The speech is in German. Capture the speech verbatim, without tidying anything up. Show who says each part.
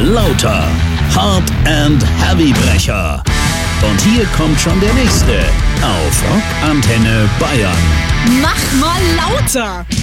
Speaker 1: lauter. Hard and Heavy Brecher. Und hier kommt schon der nächste auf Rock Antenne Bayern.
Speaker 2: Mach mal lauter.